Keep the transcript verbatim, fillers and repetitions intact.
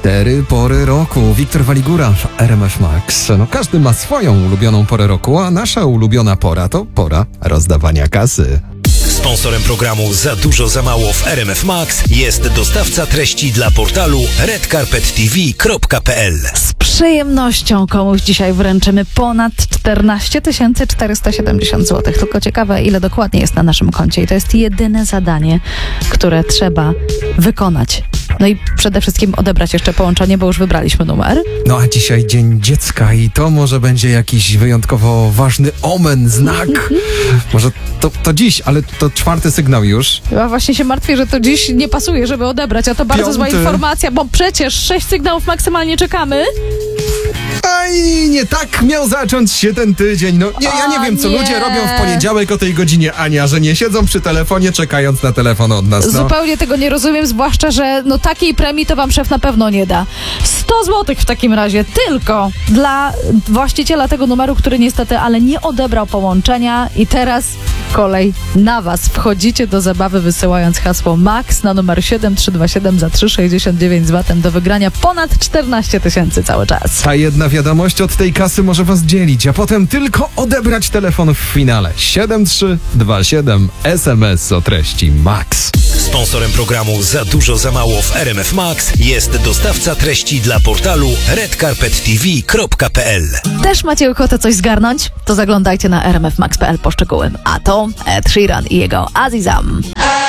Cztery pory roku. Wiktor Waligura w R M F Max. No każdy ma swoją ulubioną porę roku, a nasza ulubiona pora to pora rozdawania kasy. Sponsorem programu Za dużo, za mało w R M F Max jest dostawca treści dla portalu red carpet t v kropka p l. Z przyjemnością komuś dzisiaj wręczymy ponad czternaście tysięcy czterysta siedemdziesiąt złotych. Tylko ciekawe, ile dokładnie jest na naszym koncie. I to jest jedyne zadanie, które trzeba wykonać. No i przede wszystkim odebrać jeszcze połączenie, bo już wybraliśmy numer. No a dzisiaj Dzień Dziecka i to może będzie jakiś wyjątkowo ważny omen, znak. Może to, to dziś, ale to czwarty sygnał już. Ja właśnie się martwię, że to dziś nie pasuje, żeby odebrać, a to bardzo Piąty. zła informacja, bo przecież sześć sygnałów maksymalnie czekamy. Aj, nie tak miał zacząć się ten tydzień. No nie, ja nie O, wiem, co nie. ludzie robią w poniedziałek o tej godzinie, Ania, że nie siedzą przy telefonie czekając na telefon od nas. No. Zupełnie tego nie rozumiem, zwłaszcza, że no takiej premii to wam szef na pewno nie da. sto złotych w takim razie tylko dla właściciela tego numeru, który niestety, ale nie odebrał połączenia i teraz kolej na was. Wchodzicie do zabawy wysyłając hasło MAX na numer siedem trzy dwa siedem za trzy sześćdziesiąt dziewięć z VAT-em do wygrania ponad czternaście tysięcy cały czas. Ta jedna wiadomość od tej kasy może was dzielić, a potem tylko odebrać telefon w finale. siedem trzy dwa siedem S M S o treści MAX. Sponsorem programu Za dużo, za mało w R M F Max jest dostawca treści dla portalu red carpet t v kropka p l. Też macie ochotę coś zgarnąć? To zaglądajcie na r m f max kropka p l po szczegóły. A to Ed Sheeran i jego Azizam.